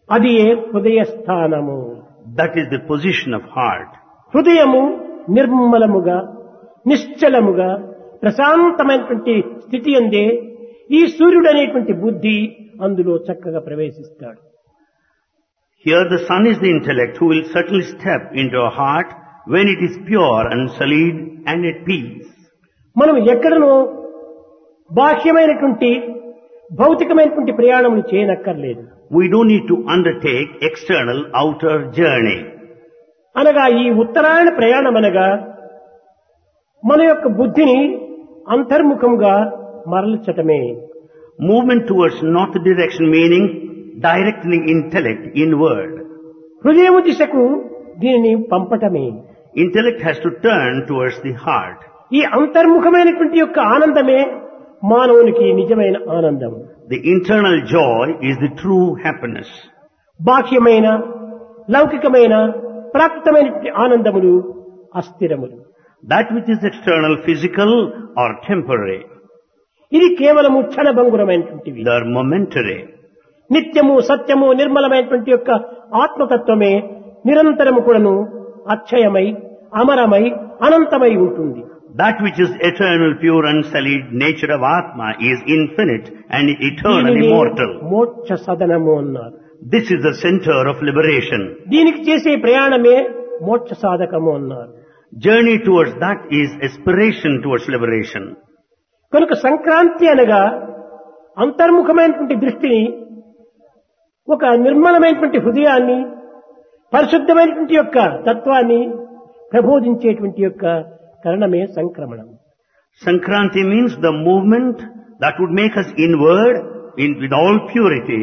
అది హృదయ స్థానము. That is the position of heart. హృదయము నిర్మలముగా నిశ్చలముగా ప్రశాంతమైనటువంటి స్థితి అందే ఈ సూర్యుడు అనేటువంటి బుద్ధి అందులో చక్కగా ప్రవేశిస్తాడు. Here the sun is the intellect who will certainly step into a heart when it is pure and solid and at peace. మనం ఎక్కడనో బాహ్యమైనటువంటి భౌతికమైనటువంటి ప్రయాణములు చేయనక్కర్లేదు. We don't need to undertake external outer journey. అనగా ఈ ఉత్తరాయణ ప్రయాణం అనగా మన యొక్క బుద్ధిని అంతర్ముఖంగా మరల్చటమే. Movement towards north direction meaning directing intellect inward. హృదయము దిశకు దీనిని పంపటమే. Intellect has to turn towards the heart. ఈ అంతర్ముఖమైనటువంటి యొక్క ఆనందమే మానవునికి నిజమైన ఆనందం. The internal joy is the true happiness. బాహ్యమైన లౌకికమైన ప్రాప్తమైనటువంటి ఆనందములు అస్థిరములు. That which is external, physical or temporary, ఇది కేవలము క్షణభంగురమైనటువంటివి. they are momentary. నిత్యము సత్యము నిర్మలమైనటువంటి యొక్క ఆత్మతత్వమే నిరంతరము కూడాను అక్షయమై అమరమై అనంతమై ఉంటుంది. That which is eternal, pure and solid nature of Atma is infinite and eternal, దీనిని immortal. మోక్ష సదనము అన్నారు. This is the center of liberation. దీనికి చేసే ప్రయాణమే మోక్ష సాధకము అన్నారు. Journey towards that is aspiration towards liberation. కనుక సంక్రాంతి అనగా అంతర్ముఖమైనటువంటి దృష్టిని, ఒక నిర్మలమైనటువంటి హృదయాన్ని, పరిశుద్ధమైనటువంటి యొక్క తత్వాన్ని ప్రబోధించేటువంటి యొక్క కరణమే సంక్రమణం. Sankranti means the movement that would make us inward with all purity.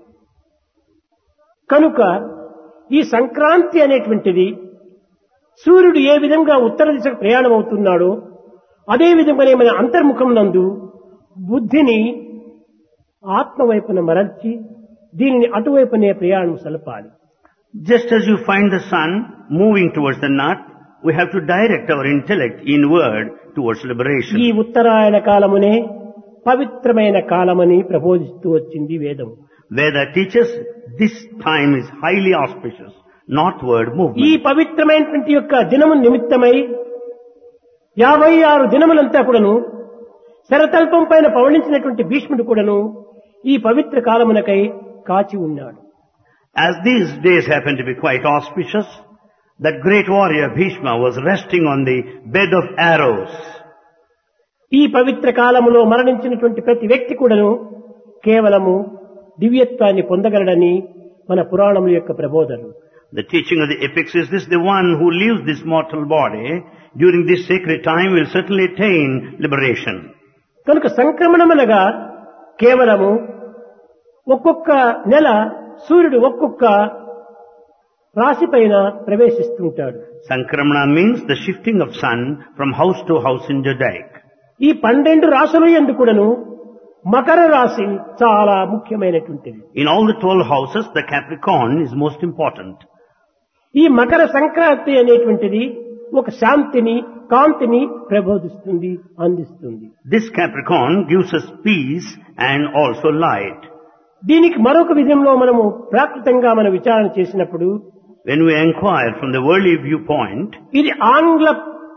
కనుక ఈ సంక్రాంతి అనేటువంటిది సూర్యుడు ఏ విధంగా ఉత్తర దిశకు ప్రయాణం అవుతున్నాడో అదే విధంగానే మన అంతర్ముఖం నందు బుద్ధిని ఆత్మవైపున మరల్చి దీనిని అటువైపునే ప్రయాణం సలపాలి. Just as you find the sun moving towards the north, we have to direct our intellect inward towards liberation. ఈ ఉత్తరాయణ కాలమునే పవిత్రమైన కాలమని ప్రబోధిస్తూ వచ్చింది వేదం. Veda teaches this time is highly auspicious, northward ఈ movement. పవిత్రమైనటువంటి యొక్క దినము నిమిత్తమై 56 దినములంతా కూడాను శరతల్పం పైన పవళించినటువంటి భీష్ముడు కూడాను ఈ పవిత్ర కాలమునకై కాచి ఉన్నాడు. As these days happen to be quite auspicious, that great warrior Bhishma was resting on the bed of arrows. ఈ పవిత్ర కాలములో మరణించినటువంటి ప్రతి వ్యక్తి కూడాను కేవలము దివ్యత్వాన్ని పొందగలడని మన పురాణముల యొక్క ప్రబోధన. The teaching of the epics is this: the one who leaves this mortal body during this sacred time will certainly attain liberation. కనుక సంక్రమణమనగా కేవలము ఒక్కొక్క నెల సూర్యుడు ఒక్కొక్క రాశి పైన ప్రవేశిస్తుంటాడు. Sankramana means the shifting of sun from house to house in Judaic. ఈ 12 రాశులు యందు కూడాను మకర రాశి చాలా ముఖ్యమైనటువంటిది. In all the 12 houses, the Capricorn is most important. ఈ మకర సంక్రాంతి అనేటువంటిది ఒక శాంతిని కాంతిని ప్రబోధిస్తుంది, అందిస్తుంది. This Capricorn gives us peace and also light. దీనికి మరొక విధంలో మనము ప్రాకృతంగా మనం విచారణ చేసినప్పుడు When we inquire from the worldly viewpoint, ఇది ఆంగ్ల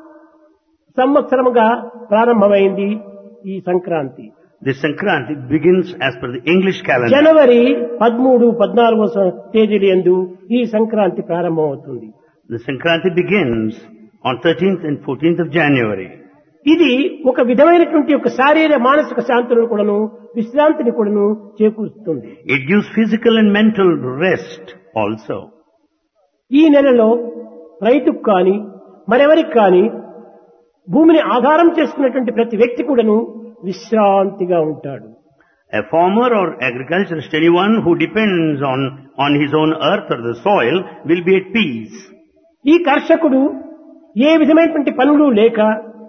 సంవత్సరముగా ప్రారంభమైంది ఈ Sankranti. this Sankranti begins as per the English calendar. జనవరి 13, 14 తేదీల యందు ఈ సంక్రాంతి ప్రారంభమవుతుంది. The Sankranti begins on 13th and 14th of January. ఇది ఒక విధమైనటువంటి ఒక శారీర మానసిక శాంతులను కూడాను విశ్రాంతిని కూడాను చేకూరుస్తుంది. It gives physical and mental rest also. ఈ నెలలో రైతుకు కానీ మరెవరికి కానీ భూమిని ఆధారం చేసుకున్నటువంటి ప్రతి వ్యక్తి కూడాను విశ్రాంతిగా ఉంటాడు. A farmer or agriculturist, anyone who depends on his own earth or the soil, will be at peace. ఈ కర్షకుడు ఏ విధమైనటువంటి పనులు లేక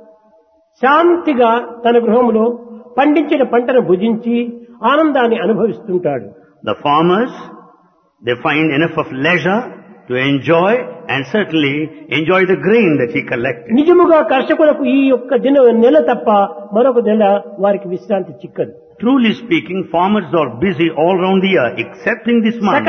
శాంతిగా తన గృహంలో పండించిన పంటను భుజించి ఆనందాన్ని అనుభవిస్తుంటాడు. The farmers, they find enough of leisure to enjoy and certainly enjoy the grain that he collected. నిజముగా కర్షకులకు ఈ యొక్క నెల తప్ప మరొక నెల వారికి విశ్రాంతి చిక్కదు. Truly speaking, farmers are busy all round the year except in this month.